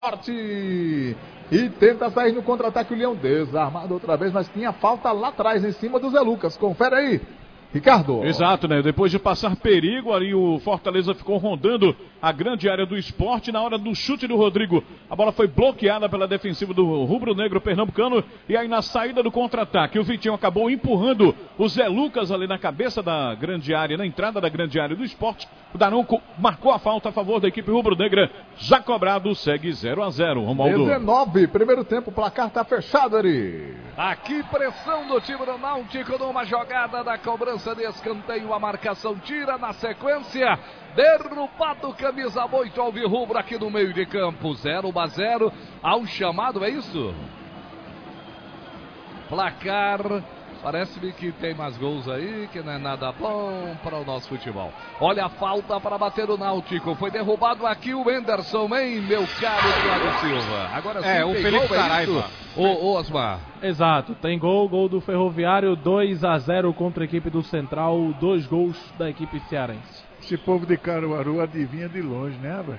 E tenta sair no contra-ataque o Leão, desarmado outra vez, mas tinha falta lá atrás, em cima do Zé Lucas. Confere aí, Ricardo. Exato, né? Depois de passar perigo ali, o Fortaleza ficou rondando a grande área do Sport. Na hora do chute do Rodrigo, a bola foi bloqueada pela defensiva do rubro-negro pernambucano. E aí na saída do contra-ataque, o Vitinho acabou empurrando o Zé Lucas ali na cabeça da grande área, na entrada da grande área do Sport. O Daronco marcou a falta a favor da equipe rubro-negra. Já cobrado, segue 0-0, Romualdo. 19, primeiro tempo, o placar tá fechado ali. Aqui pressão do time do Náutico numa jogada da cobrança de escanteio, a marcação tira na sequência, derrubado camisa 8 alvirrubro aqui no meio de campo, 0-0, há um chamado, é isso? Placar, parece-me que tem mais gols aí, que não é nada bom para o nosso futebol. Olha a falta para bater o Náutico, foi derrubado aqui o Henderson, hein, meu caro Thiago Silva. Agora sim, o Felipe Saraiva. O Osmar. Exato, tem gol do Ferroviário, 2-0 contra a equipe do Central, 2 gols da equipe cearense. Esse povo de Caruaru adivinha de longe, né, velho?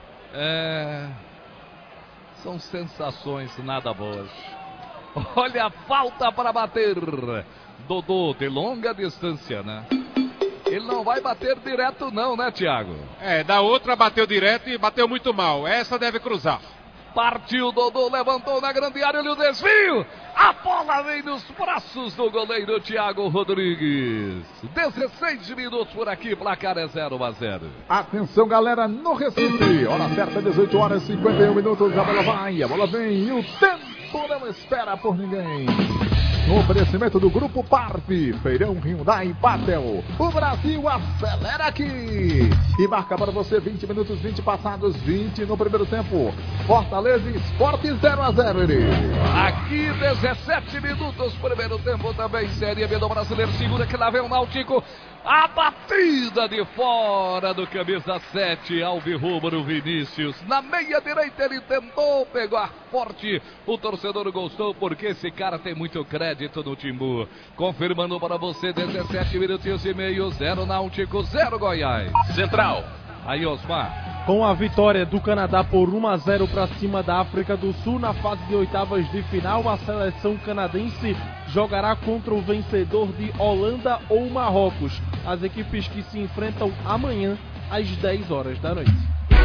São sensações nada boas. Olha a falta para bater. Dodô, de longa distância, né? Ele não vai bater direto não, né, Thiago? Da outra bateu direto e bateu muito mal. Essa deve cruzar. Partiu, Dodô, levantou na grande área, olha o desvio. A bola vem nos braços do goleiro Thiago Rodrigues. 16 minutos por aqui, placar é 0-0. Atenção, galera, no Recife. Hora certa, 18 horas e 51 minutos. A bola vai, a bola vem e o tempo não espera por ninguém. No oferecimento do Grupo Parp, Feirão Hyundai Patel. O Brasil acelera aqui. E marca para você 20 minutos, 20 passados, 20 no primeiro tempo. Fortaleza e Sport 0-0. Aqui 17 minutos, primeiro tempo também. Série B do Brasileiro, segura que lá vem o Náutico. A batida de fora do camisa 7, alvirrubro Vinícius. Na meia direita ele tentou, pegou a forte. O torcedor gostou porque esse cara tem muito crédito no Timbu. Confirmando para você, 17 minutinhos e meio, 0 Náutico, 0 Goiás. Central. Aí, Osmar. Com a vitória do Canadá por 1-0 para cima da África do Sul na fase de oitavas de final, a seleção canadense jogará contra o vencedor de Holanda ou Marrocos. As equipes que se enfrentam amanhã às 10 horas da noite.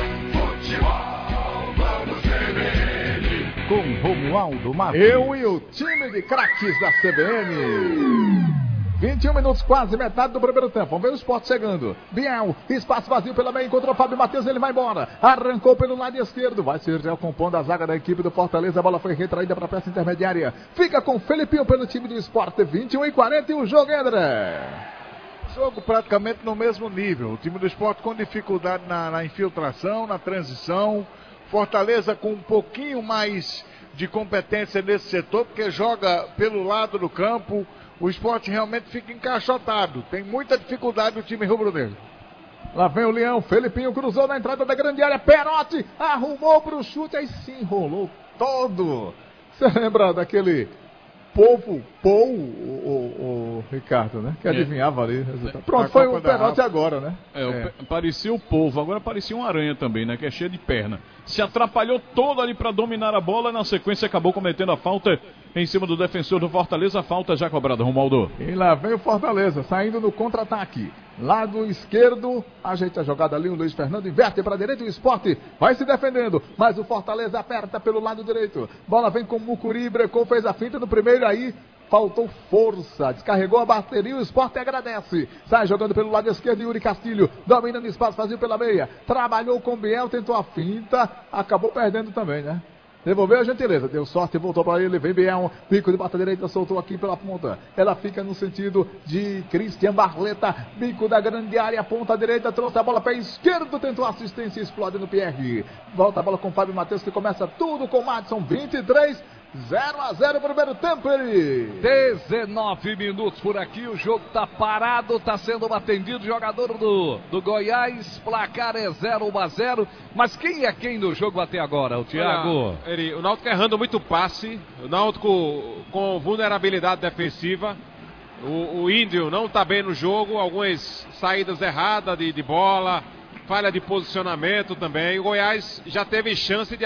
Com Romualdo Marques. Eu e o time de craques da CBN. 21 minutos, quase metade do primeiro tempo. Vamos ver o Sport chegando. Biel, espaço vazio pela meia, encontrou o Fábio Matheus, ele vai embora. Arrancou pelo lado esquerdo. Vai ser já compondo a zaga da equipe do Fortaleza. A bola foi retraída para a peça intermediária. Fica com o Felipinho pelo time do Sport. 21-40 e o jogo, André. Jogo praticamente no mesmo nível. O time do Sport com dificuldade na infiltração, na transição. Fortaleza com um pouquinho mais de competência nesse setor, porque joga pelo lado do campo. O Sport realmente fica encaixotado. Tem muita dificuldade o time rubro-negro. Lá vem o Leão. Felipinho cruzou na entrada da grande área. Perotti arrumou para o chute. Aí se enrolou todo. Você lembra daquele povo, o Ricardo, né? Que adivinhava ali o resultado. Pronto, foi o Perotti agora, né? Parecia o povo, agora parecia uma aranha também, né? Que é cheia de perna. Se atrapalhou todo ali para dominar a bola, na sequência acabou cometendo a falta em cima do defensor do Fortaleza, a falta já cobrada, Romualdo. E lá vem o Fortaleza, saindo no contra-ataque. Lado esquerdo, ajeita a jogada ali, o Luiz Fernando inverte para a direita, o Sport vai se defendendo, mas o Fortaleza aperta pelo lado direito. Bola vem com o Mucuri, brecou, fez a finta no primeiro aí. Faltou força, descarregou a bateria, o Sport agradece. Sai jogando pelo lado esquerdo, Yuri Castilho, dominando espaço vazio pela meia. Trabalhou com o Biel, tentou a finta, acabou perdendo também, né? Devolveu a gentileza, deu sorte, voltou para ele, vem Biel, bico de bota direita, soltou aqui pela ponta. Ela fica no sentido de Christian Barleta, bico da grande área, ponta direita, trouxe a bola pé esquerdo, tentou assistência, explode no Pierre. Volta a bola com o Fábio Matheus, que começa tudo com o Madison, 23 0-0 primeiro tempo, ele. 19 minutos por aqui, o jogo tá parado, tá sendo atendido, jogador do Goiás, placar é 0-0, mas quem é quem no jogo até agora, o Thiago? O Náutico errando muito passe, o Náutico com vulnerabilidade defensiva, o Índio não tá bem no jogo, algumas saídas erradas de bola, falha de posicionamento também, o Goiás já teve chance de